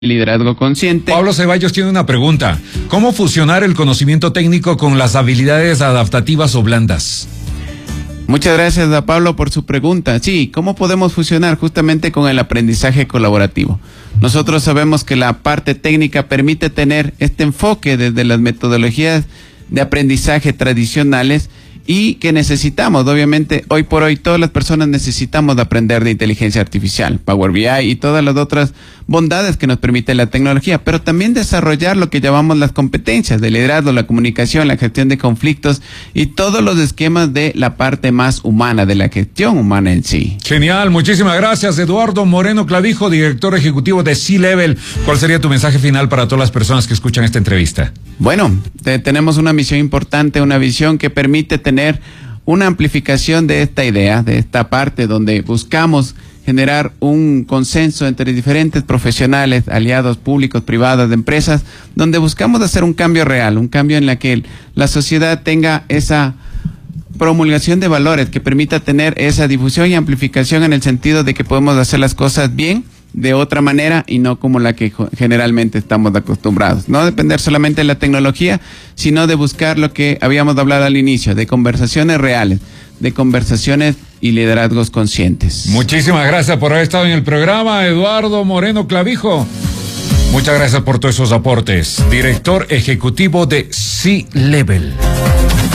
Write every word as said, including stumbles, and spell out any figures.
Liderazgo consciente. Pablo Ceballos tiene una pregunta. ¿Cómo fusionar el conocimiento técnico con las habilidades adaptativas o blandas? Muchas gracias a Pablo por su pregunta. Sí, ¿cómo podemos fusionar justamente con el aprendizaje colaborativo? Nosotros sabemos que la parte técnica permite tener este enfoque desde las metodologías de aprendizaje tradicionales y que necesitamos, obviamente, hoy por hoy todas las personas necesitamos de aprender de inteligencia artificial, Power B I y todas las otras bondades que nos permite la tecnología, pero también desarrollar lo que llamamos las competencias de liderazgo, la comunicación, la gestión de conflictos y todos los esquemas de la parte más humana, de la gestión humana en sí. Genial, muchísimas gracias. Eduardo Moreno Clavijo, director ejecutivo de C-Level. ¿Cuál sería tu mensaje final para todas las personas que escuchan esta entrevista? Bueno, te, tenemos una misión importante, una visión que permite tener una amplificación de esta idea, de esta parte donde buscamos generar un consenso entre diferentes profesionales, aliados públicos, privados, de empresas, donde buscamos hacer un cambio real, un cambio en la que la sociedad tenga esa promulgación de valores que permita tener esa difusión y amplificación en el sentido de que podemos hacer las cosas bien, de otra manera y no como la que generalmente estamos acostumbrados. No depender solamente de la tecnología, sino de buscar lo que habíamos hablado al inicio, de conversaciones reales, de conversaciones y liderazgos conscientes. Muchísimas gracias por haber estado en el programa, Eduardo Moreno Clavijo. Muchas gracias por todos esos aportes. Director ejecutivo de C-Level.